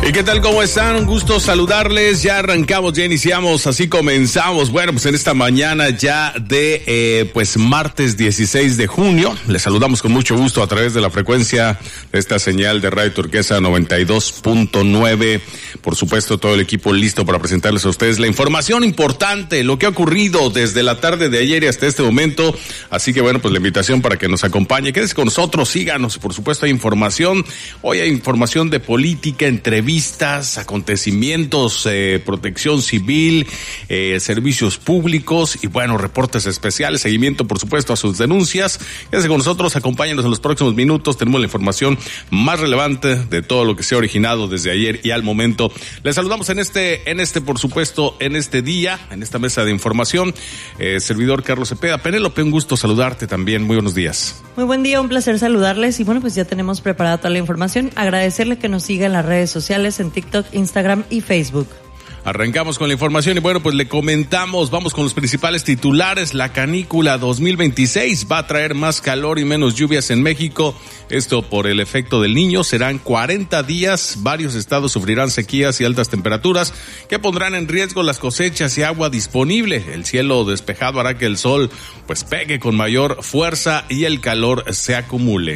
¿Y qué tal? ¿Cómo están? Un gusto saludarles. Ya arrancamos, ya iniciamos, así comenzamos. Bueno, pues en esta mañana ya de martes 16 de junio. Les saludamos con mucho gusto a través de la frecuencia de esta señal de Radio Turquesa 92.9. Por supuesto, todo el equipo listo para presentarles a ustedes la información importante, lo que ha ocurrido desde la tarde de ayer y hasta este momento. Así que bueno, pues la invitación para que nos acompañe. Quédese con nosotros, síganos. Por supuesto, hay información. Hoy hay información de política, entrevistas, acontecimientos, protección civil, servicios públicos y bueno, reportes especiales, seguimiento por supuesto a sus denuncias. Quédense con nosotros, acompáñenos en los próximos minutos, tenemos la información más relevante de todo lo que se ha originado desde ayer y al momento. Les saludamos en por supuesto, en este día, en esta mesa de información, servidor Carlos Cepeda. Penélope, un gusto saludarte también, muy buenos días. Muy buen día, un placer saludarles y bueno, pues ya tenemos preparada toda la información. Agradecerle que nos siga en las redes sociales, en TikTok, Instagram y Facebook. Arrancamos con la información y bueno, pues le comentamos, vamos con los principales titulares. La canícula 2026 va a traer más calor y menos lluvias en México. Esto por el efecto del Niño. Serán 40 días. Varios estados sufrirán sequías y altas temperaturas que pondrán en riesgo las cosechas y agua disponible. El cielo despejado hará que el sol pues pegue con mayor fuerza y el calor se acumule.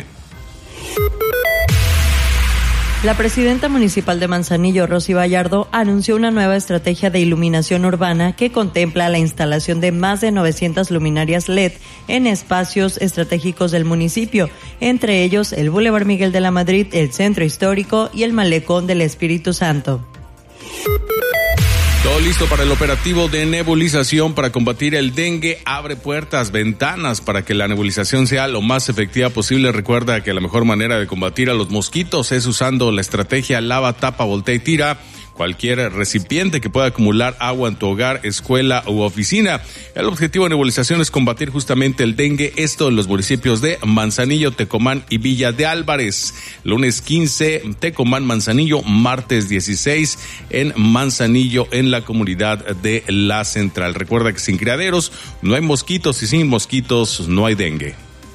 La presidenta municipal de Manzanillo, Rosy Vallardo, anunció una nueva estrategia de iluminación urbana que contempla la instalación de más de 900 luminarias LED en espacios estratégicos del municipio, entre ellos el Boulevard Miguel de la Madrid, el Centro Histórico y el Malecón del Espíritu Santo. Todo listo para el operativo de nebulización para combatir el dengue. Abre puertas, ventanas para que la nebulización sea lo más efectiva posible. Recuerda que la mejor manera de combatir a los mosquitos es usando la estrategia lava, tapa, voltea y tira. Cualquier recipiente que pueda acumular agua en tu hogar, escuela u oficina. El objetivo de nebulización es combatir justamente el dengue, esto en los municipios de Manzanillo, Tecomán y Villa de Álvarez. Lunes 15, Tecomán, Manzanillo, martes 16 en Manzanillo, en la comunidad de La Central. Recuerda que sin criaderos no hay mosquitos y sin mosquitos no hay dengue.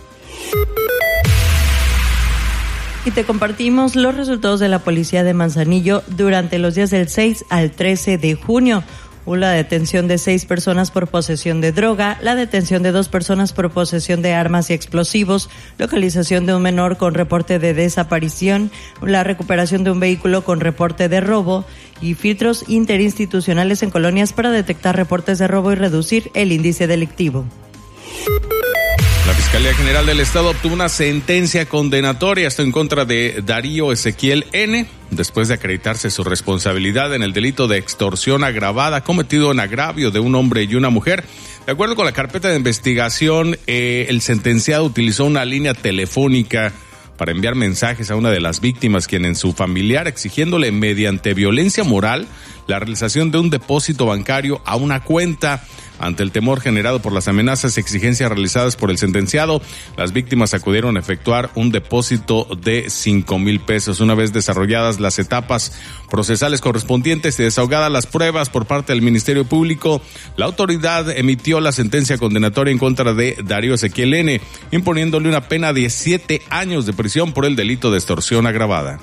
Y te compartimos los resultados de la policía de Manzanillo durante los días del 6 al 13 de junio. Hubo la detención de 6 personas por posesión de droga, la detención de 2 personas por posesión de armas y explosivos, localización de un menor con reporte de desaparición, la recuperación de un vehículo con reporte de robo y filtros interinstitucionales en colonias para detectar reportes de robo y reducir el índice delictivo. La Fiscalía General del Estado obtuvo una sentencia condenatoria, esto en contra de Darío Ezequiel N., después de acreditarse su responsabilidad en el delito de extorsión agravada cometido en agravio de un hombre y una mujer. De acuerdo con la carpeta de investigación, el sentenciado utilizó una línea telefónica para enviar mensajes a una de las víctimas, quien en su familiar, exigiéndole mediante violencia moral la realización de un depósito bancario a una cuenta. Ante el temor generado por las amenazas y exigencias realizadas por el sentenciado, las víctimas acudieron a efectuar un depósito de 5,000 pesos. Una vez desarrolladas las etapas procesales correspondientes y desahogadas las pruebas por parte del Ministerio Público, la autoridad emitió la sentencia condenatoria en contra de Darío Ezequiel N., imponiéndole una pena de 7 años de prisión por el delito de extorsión agravada.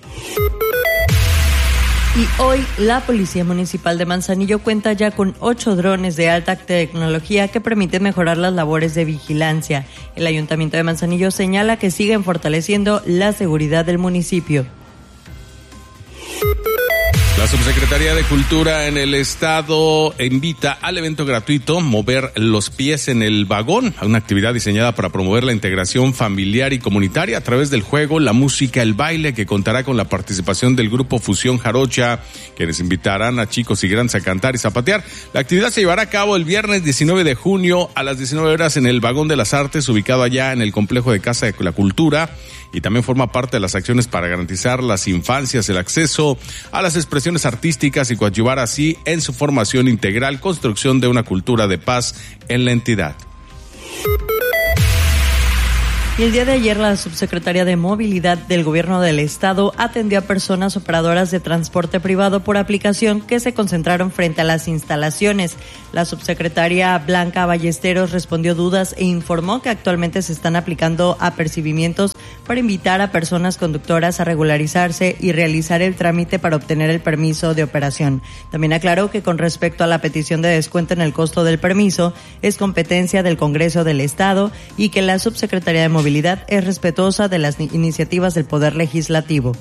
Y hoy la Policía Municipal de Manzanillo cuenta ya con 8 drones de alta tecnología que permiten mejorar las labores de vigilancia. El Ayuntamiento de Manzanillo señala que siguen fortaleciendo la seguridad del municipio. La Subsecretaría de Cultura en el Estado invita al evento gratuito Mover los Pies en el Vagón, una actividad diseñada para promover la integración familiar y comunitaria a través del juego, la música, el baile, que contará con la participación del grupo Fusión Jarocha, quienes invitarán a chicos y grandes a cantar y zapatear. La actividad se llevará a cabo el viernes 19 de junio a las 19 horas en el Vagón de las Artes, ubicado allá en el complejo de Casa de la Cultura, y también forma parte de las acciones para garantizar las infancias el acceso a las expresiones artísticas y coadyuvar así en su formación integral, construcción de una cultura de paz en la entidad. Y el día de ayer la subsecretaria de Movilidad del Gobierno del Estado atendió a personas operadoras de transporte privado por aplicación que se concentraron frente a las instalaciones. La subsecretaria Blanca Ballesteros respondió dudas e informó que actualmente se están aplicando apercibimientos para invitar a personas conductoras a regularizarse y realizar el trámite para obtener el permiso de operación. También aclaró que con respecto a la petición de descuento en el costo del permiso, es competencia del Congreso del Estado y que la Subsecretaría de Movilidad es respetuosa de las iniciativas del Poder Legislativo.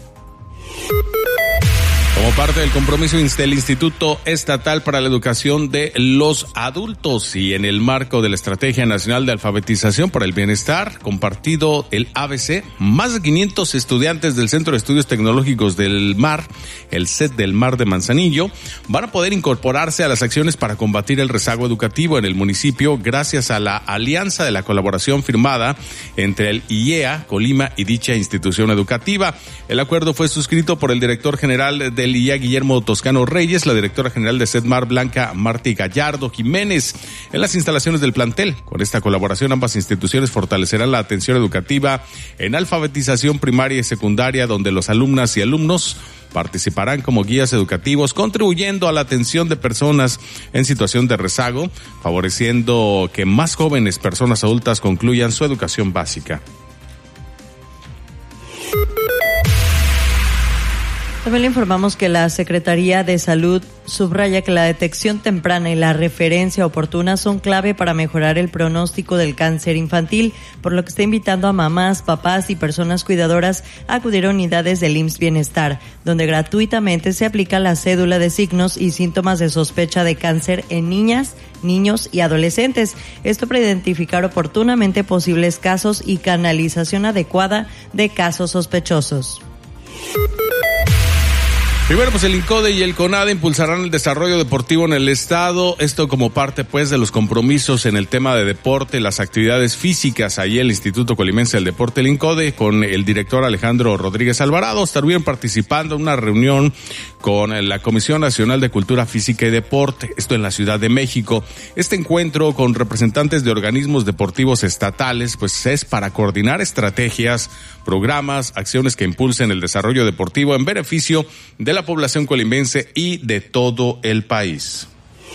Como parte del compromiso del Instituto Estatal para la Educación de los Adultos y en el marco de la Estrategia Nacional de Alfabetización para el Bienestar, compartido el ABC, más de 500 estudiantes del Centro de Estudios Tecnológicos del Mar, el CET del Mar de Manzanillo, van a poder incorporarse a las acciones para combatir el rezago educativo en el municipio gracias a la alianza de la colaboración firmada entre el IEA, Colima y dicha institución educativa. El acuerdo fue suscrito por el director general del IEA, Guillermo Toscano Reyes, la directora general de CETMAR, Blanca Martí Gallardo Jiménez, en las instalaciones del plantel. Con esta colaboración, ambas instituciones fortalecerán la atención educativa en alfabetización primaria y secundaria, donde los alumnas y alumnos participarán como guías educativos, contribuyendo a la atención de personas en situación de rezago, favoreciendo que más jóvenes personas adultas concluyan su educación básica. También le informamos que la Secretaría de Salud subraya que la detección temprana y la referencia oportuna son clave para mejorar el pronóstico del cáncer infantil, por lo que está invitando a mamás, papás y personas cuidadoras a acudir a unidades del IMSS Bienestar, donde gratuitamente se aplica la cédula de signos y síntomas de sospecha de cáncer en niñas, niños y adolescentes. Esto para identificar oportunamente posibles casos y canalización adecuada de casos sospechosos. Primero, pues el INCODE y el CONADE impulsarán el desarrollo deportivo en el estado, esto como parte pues de los compromisos en el tema de deporte, las actividades físicas. Ahí el Instituto Colimense del Deporte, el INCODE, con el director Alejandro Rodríguez Alvarado, estuvieron participando en una reunión con la Comisión Nacional de Cultura Física y Deporte, esto en la Ciudad de México. Este encuentro con representantes de organismos deportivos estatales pues es para coordinar estrategias, programas, acciones que impulsen el desarrollo deportivo en beneficio de la población colimense y de todo el país.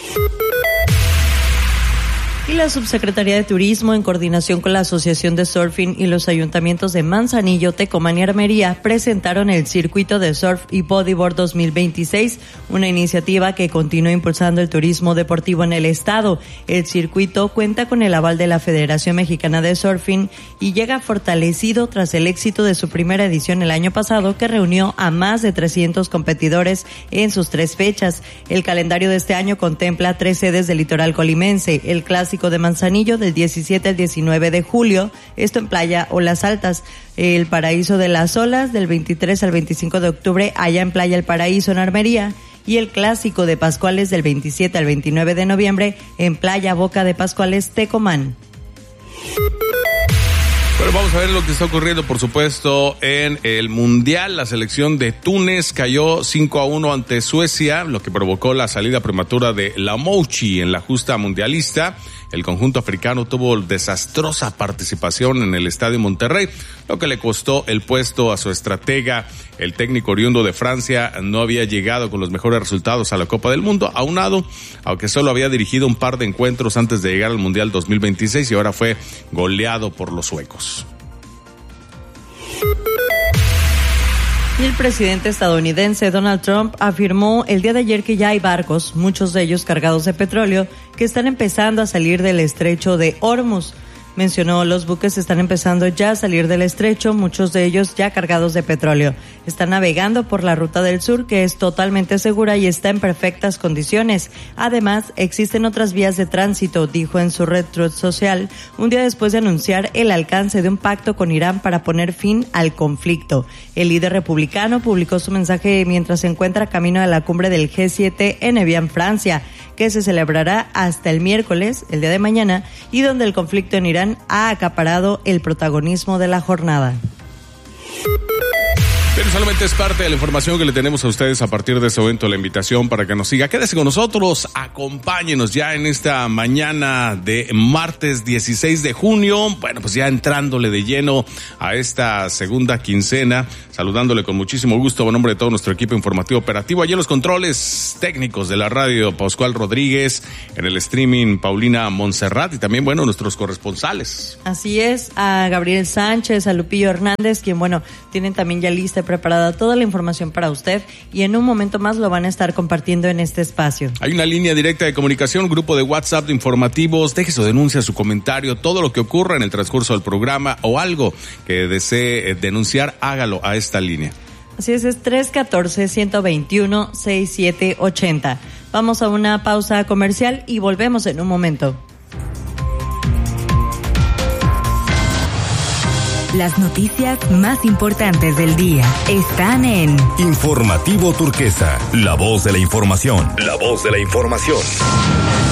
Y la Subsecretaría de Turismo, en coordinación con la Asociación de Surfing y los ayuntamientos de Manzanillo, Tecomán y Armería, presentaron el Circuito de Surf y Bodyboard 2026, una iniciativa que continúa impulsando el turismo deportivo en el estado. El circuito cuenta con el aval de la Federación Mexicana de Surfing y llega fortalecido tras el éxito de su primera edición el año pasado, que reunió a más de 300 competidores en sus 3 fechas. El calendario de este año contempla 3 sedes del litoral colimense, el Clásico de Manzanillo del 17 al 19 de julio, esto en Playa Olas Altas, el Paraíso de las Olas del 23 al 25 de octubre allá en Playa El Paraíso en Armería, y el Clásico de Pascuales del 27 al 29 de noviembre en Playa Boca de Pascuales, Tecomán. Bueno, vamos a ver lo que está ocurriendo, por supuesto, en el Mundial. La selección de Túnez cayó 5-1 ante Suecia, lo que provocó la salida prematura de Lamouchi en la justa mundialista. El conjunto africano tuvo desastrosa participación en el Estadio Monterrey, lo que le costó el puesto a su estratega. El técnico oriundo de Francia no había llegado con los mejores resultados a la Copa del Mundo, aunado, aunque solo había dirigido un par de encuentros antes de llegar al Mundial 2026 y ahora fue goleado por los suecos. Y el presidente estadounidense Donald Trump afirmó el día de ayer que ya hay barcos, muchos de ellos cargados de petróleo, que están empezando a salir del estrecho de Hormuz. Mencionó, los buques están empezando ya a salir del estrecho, muchos de ellos ya cargados de petróleo. Están navegando por la ruta del sur, que es totalmente segura y está en perfectas condiciones. Además, existen otras vías de tránsito, dijo en su red Truth Social, un día después de anunciar el alcance de un pacto con Irán para poner fin al conflicto. El líder republicano publicó su mensaje mientras se encuentra camino a la cumbre del G7 en Evian, Francia, que se celebrará hasta el miércoles, el día de mañana, y donde el conflicto en Irán ha acaparado el protagonismo de la jornada. Pero solamente es parte de la información que le tenemos a ustedes a partir de este momento, la invitación para que nos siga. Quédese con nosotros, acompáñenos ya en esta mañana de martes 16 de junio. Bueno, pues ya entrándole de lleno a esta segunda quincena, saludándole con muchísimo gusto a nombre de todo nuestro equipo informativo operativo. Allí en los controles técnicos de la radio, Pascual Rodríguez, en el streaming, Paulina Montserrat, y también, bueno, nuestros corresponsales. Así es, a Gabriel Sánchez, a Lupillo Hernández, quien, bueno, tienen también ya lista y preparada toda la información para usted, y en un momento más lo van a estar compartiendo en este espacio. Hay una línea directa de comunicación, grupo de WhatsApp de informativos. Deje su denuncia, su comentario, todo lo que ocurra en el transcurso del programa o algo que desee denunciar, hágalo a esta línea. Así es 314-121-6780. Vamos a una pausa comercial y volvemos en un momento. Las noticias más importantes del día están en Informativo Turquesa, la voz de la información. La voz de la información.